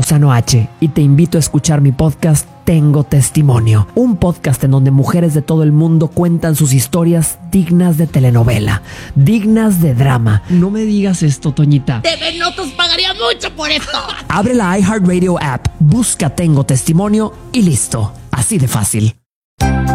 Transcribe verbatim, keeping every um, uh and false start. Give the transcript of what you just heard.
Roxano H. y te invito a escuchar mi podcast Tengo Testimonio, un podcast en donde mujeres de todo el mundo cuentan sus historias dignas de telenovela, dignas de drama. No me digas esto, Toñita. T V Notas pagaría mucho por esto. Abre la iHeartRadio app, busca Tengo Testimonio y listo. Así de fácil.